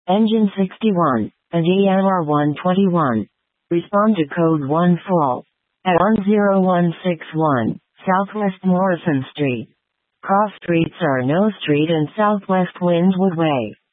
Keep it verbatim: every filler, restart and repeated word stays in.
Engine sixty-one, and E L R one twenty-one. Respond to code one fall at one zero one six one, Southwest Morrison Street. Cross streets are No Street and Southwest Windwood Way.